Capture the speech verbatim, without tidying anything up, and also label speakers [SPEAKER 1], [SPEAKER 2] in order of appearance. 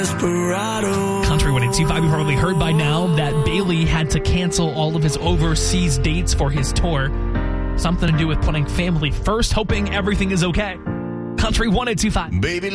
[SPEAKER 1] Country one eighty-five, you probably heard by now that Bailey had to cancel all of his overseas dates for his tour. Something to do with putting family first, hoping everything is okay. Country one eighty-five.
[SPEAKER 2] Baby.